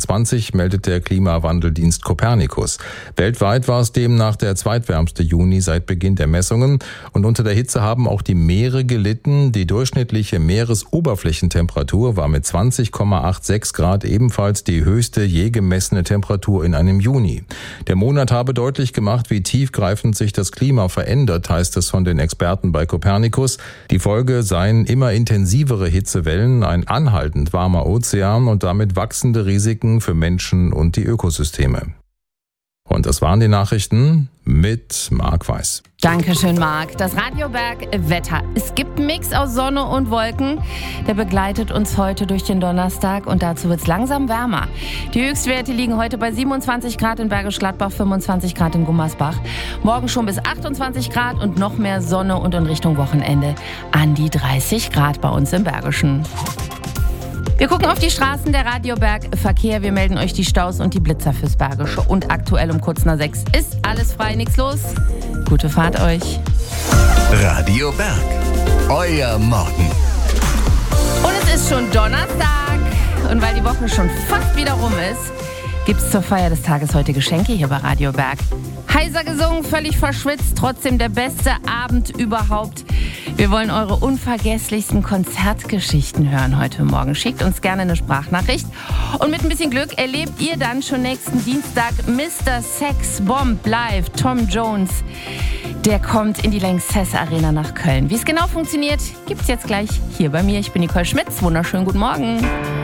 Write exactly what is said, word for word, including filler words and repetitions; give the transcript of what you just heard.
zweitausendzwanzig, meldet der Klimawandeldienst Copernicus. Weltweit war es demnach der zweitwärmste Juni seit Beginn der Messungen. Und unter der Hitze haben auch die Meere gelitten. Die durchschnittliche Meeresoberflächentemperatur war mit zwanzig Komma sechsundachtzig Grad ebenfalls die höchste je gemessene Temperatur in einem Juni. Der Monat habe deutlich gemacht, wie tiefgreifend sich das Klima verändert, heißt es von den Experten bei Copernicus. Die Folge seien immer intensivere Hitzewellen, ein anhaltend warmer Ozean und damit wachsende Risiken für Menschen und die Ökosysteme. Und das waren die Nachrichten mit Marc Weiß. Dankeschön, Marc. Das Radio Berg Wetter. Es gibt einen Mix aus Sonne und Wolken. Der begleitet uns heute durch den Donnerstag und dazu wird es langsam wärmer. Die Höchstwerte liegen heute bei siebenundzwanzig Grad in Bergisch Gladbach, fünfundzwanzig Grad in Gummersbach. Morgen schon bis achtundzwanzig Grad und noch mehr Sonne und in Richtung Wochenende an die dreißig Grad bei uns im Bergischen. Wir gucken auf die Straßen, der Radio Berg Verkehr. Wir melden euch die Staus und die Blitzer fürs Bergische. Und aktuell um kurz nach sechs ist alles frei, nichts los. Gute Fahrt euch. Radio Berg, euer Morgen. Und es ist schon Donnerstag. Und weil die Woche schon fast wieder rum ist, gibt es zur Feier des Tages heute Geschenke hier bei Radio Berg. Heiser gesungen, völlig verschwitzt, trotzdem der beste Abend überhaupt. Wir wollen eure unvergesslichsten Konzertgeschichten hören heute Morgen. Schickt uns gerne eine Sprachnachricht. Und mit ein bisschen Glück erlebt ihr dann schon nächsten Dienstag Mister Sex Bomb live, Tom Jones. Der kommt in die Lanxess Arena nach Köln. Wie es genau funktioniert, gibt's jetzt gleich hier bei mir. Ich bin Nicole Schmitz. Wunderschönen guten Morgen.